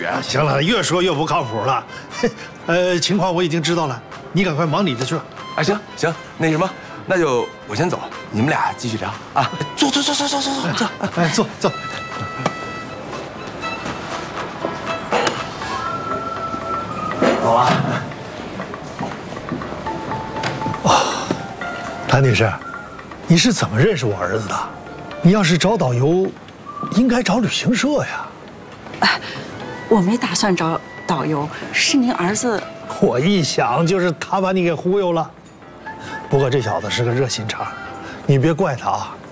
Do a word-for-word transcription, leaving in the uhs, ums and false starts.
啊！ 行了，越说越不靠谱了。呃，情况我已经知道了，你赶快忙你的去吧。 啊，行行，那什么，那就我先走，你们俩继续聊啊！坐坐坐坐坐坐坐坐， 哎，坐坐。 走了。 哦，谭女士，你是怎么认识我儿子的？你要是找导游，应该找旅行社呀。 哎，我没打算找导游，是您儿子。 我一想就是他把你给忽悠了。不过这小子是个热心肠，你别怪他啊。